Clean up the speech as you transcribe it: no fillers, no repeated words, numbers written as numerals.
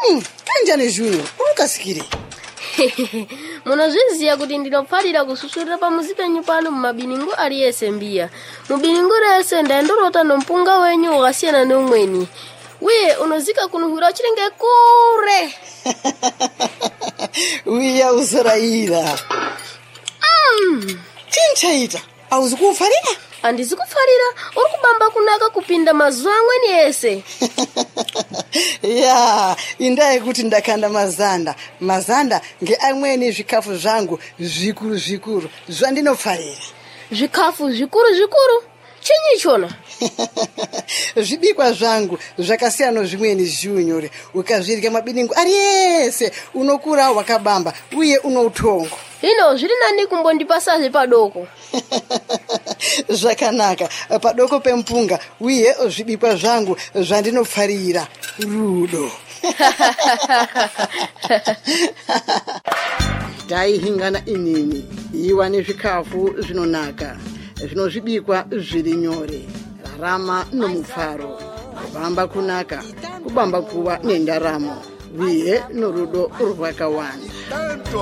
Kanjani Junior, unkasikire. Munozviziya kuti ndinopfarira kususurira pamuzi penyu pano mumabiningo aliyese mbiya. Mubiningo rese ndaendorota nompunga wenyu wakasiyana neumweni. Uye unozika kunuhura uchirenge kure. Uya uzoraira. Chinchaita, auzi kufarira? Andizi kufarira, uri kubamba kunaka kupinda mazuwa amweni ese. Ya, indai kuti ndakanda mazanda ngeamweni zvikafu zvangu zvikuru zvandinofarira. Zvikafu zvikuru? Chinyi chona? Zvibikwa zvangu zvakasiyana zvimweni Junior, ukazvirya mabiningo ariyese unokura wakabamba uye unoutongo. Hino zviri nani kumbondipasazve padoko. Zvakanaka, padoko pempunga uye zvibikwa zvangu zvandinofarira rudo. Taihingana inini iwane zvikafu zvinonaka zvinozvibikwa zviri nyore, rarama nomufaro, kubamba kunaka, kubamba kuwa nendaramo uye norudo rwakawanda.